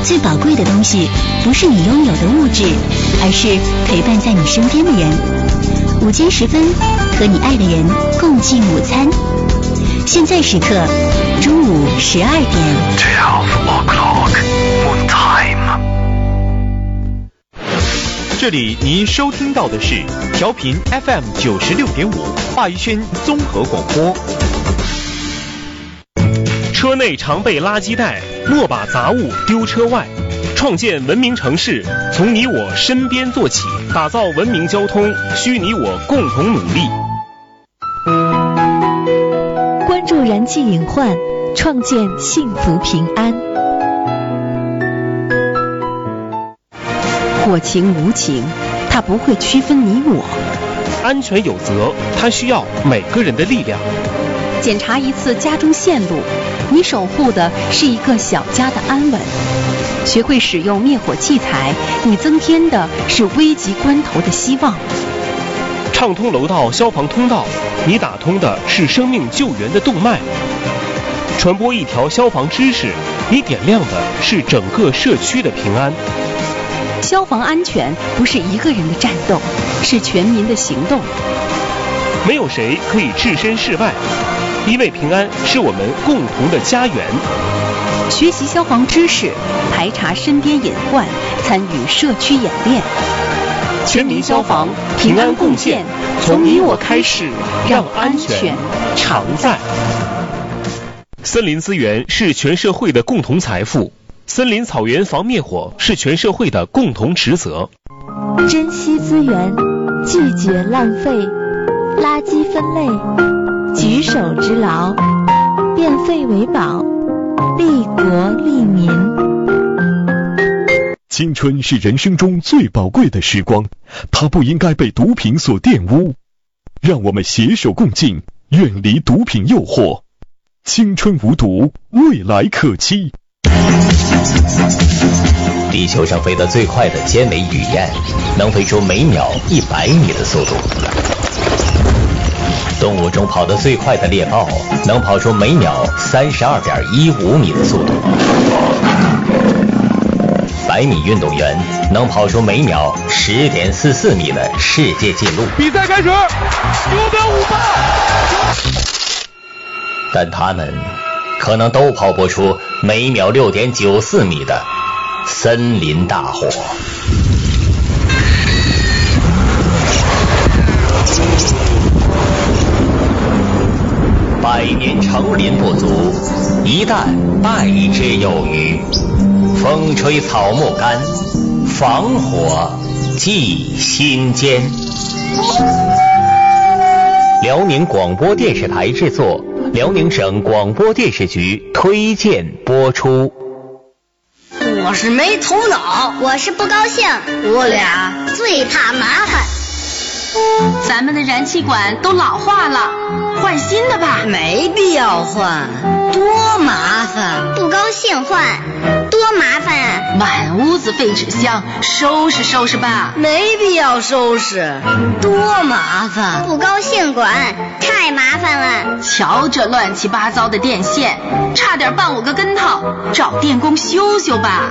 最宝贵的东西不是你拥有的物质，而是陪伴在你身边的人。午间时分，和你爱的人共进午餐。现在时刻，中午12点。 12 o'clock on time。 这里您收听到的是调频 FM 96.5华语轩综合广播。 车内常备垃圾袋，莫把杂物丢车外。创建文明城市，从你我身边做起，打造文明交通，需你我共同努力。 关注人际隐患，创建幸福平安。 火情无情，它不会区分你我。 安全有责，它需要每个人的力量。 检查一次家中线路，你守护的是一个小家的安稳。学会使用灭火器材，你增添的是危急关头的希望。 畅通楼道消防通道，你打通的是生命救援的动脉。传播一条消防知识，你点亮的是整个社区的平安。 消防安全不是一个人的战斗，是全民的行动。 没有谁可以置身事外，因为平安是我们共同的家园。 学习消防知识，排查身边隐患，参与社区演练。 全民消防，平安共建，从你我开始，让安全常在。森林资源是全社会的共同财富，森林草原防灭火是全社会的共同职责。 珍惜资源，拒绝浪费，垃圾分类，举手之劳，变废为宝，利国利民。 青春是人生中最宝贵的时光，它不应该被毒品所玷污。让我们携手共进，远离毒品诱惑。青春无毒，未来可期。 地球上飞得最快的尖尾雨燕，能飞出每秒100米的速度。动物中跑得最快的猎豹，能跑出每秒32.15米的速度。100米运动员能跑出每秒10.44米的世界纪录。 比赛开始，9秒58。 但他们可能都跑不出每秒6.94米的森林大火。100年成林不足，一旦败之有余。风吹草木干，防火记心间。辽宁广播电视台制作，辽宁省广播电视局推荐播出。 我是没头脑， 我是不高兴， 我俩最怕麻烦。 咱们的燃气管都老化了，换新的吧。 没必要换，多麻烦。 不高兴换，多麻烦啊！ 满屋子废纸箱，收拾收拾吧。 没必要收拾，多麻烦。 不高兴管，太麻烦了。 瞧这乱七八糟的电线，差点绊我个跟头，找电工修修吧。